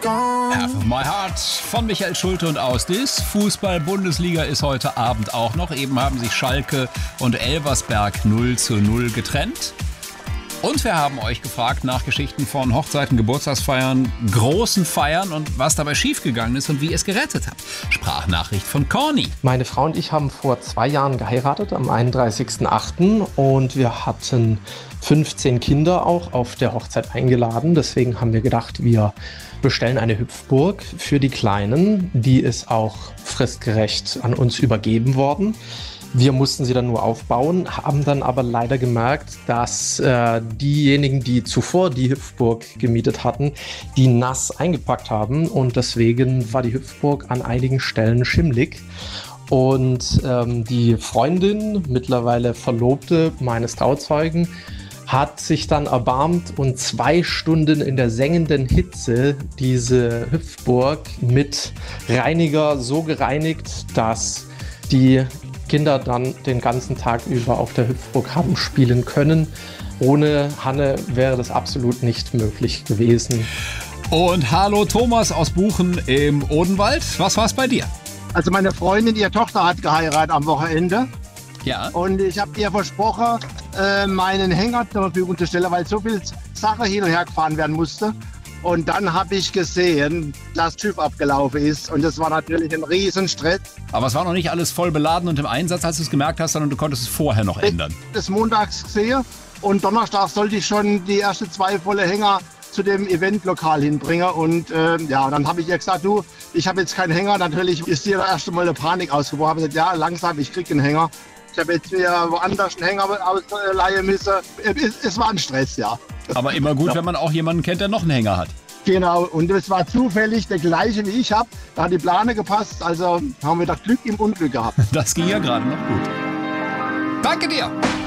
Half of My Heart von Michael Schulte und Ausdis. Fußball-Bundesliga ist heute Abend auch noch. Eben haben sich Schalke und Elversberg 0:0 getrennt. Und wir haben euch gefragt nach Geschichten von Hochzeiten, Geburtstagsfeiern, großen Feiern und was dabei schiefgegangen ist und wie ihr es gerettet habt. Sprachnachricht von Corny. Meine Frau und ich haben vor 2 Jahren geheiratet, am 31.08. und wir hatten 15 Kinder auch auf der Hochzeit eingeladen. Deswegen haben wir gedacht, wir bestellen eine Hüpfburg für die Kleinen. Die ist auch fristgerecht an uns übergeben worden. Wir mussten sie dann nur aufbauen, haben dann aber leider gemerkt, dass diejenigen, die zuvor die Hüpfburg gemietet hatten, die nass eingepackt haben und deswegen war die Hüpfburg an einigen Stellen schimmlig. Und die Freundin, mittlerweile Verlobte meines Trauzeugen, hat sich dann erbarmt und 2 Stunden in der sengenden Hitze diese Hüpfburg mit Reiniger so gereinigt, dass die Kinder dann den ganzen Tag über auf der Hüpfburg haben spielen können. Ohne Hanne wäre das absolut nicht möglich gewesen. Und hallo Thomas aus Buchen im Odenwald. Was war's bei dir? Also meine Freundin, ihre Tochter hat geheiratet am Wochenende. Ja. Und ich habe ihr versprochen, meinen Hänger zur Verfügung zu stellen, weil so viel Sache hin und her gefahren werden musste. Und dann habe ich gesehen, dass TÜV abgelaufen ist. Und das war natürlich ein Riesenstress. Aber es war noch nicht alles voll beladen und im Einsatz, als du es gemerkt hast, sondern du konntest es vorher noch ändern. Ich habe das montags gesehen und Donnerstag sollte ich schon die ersten 2 volle Hänger zu dem Eventlokal hinbringen. Und dann habe ich ihr gesagt, du, ich habe jetzt keinen Hänger. Natürlich ist dir da erst einmal eine Panik ausgebrochen. Ich habe gesagt, ja, langsam, ich kriege einen Hänger. Ich habe jetzt wieder woanders einen Hänger ausleihen müssen. Es war ein Stress, ja. Aber immer gut, wenn man auch jemanden kennt, der noch einen Hänger hat. Genau, und es war zufällig der gleiche, wie ich habe. Da hat die Plane gepasst, also haben wir das Glück im Unglück gehabt. Das ging ja gerade noch gut. Danke dir!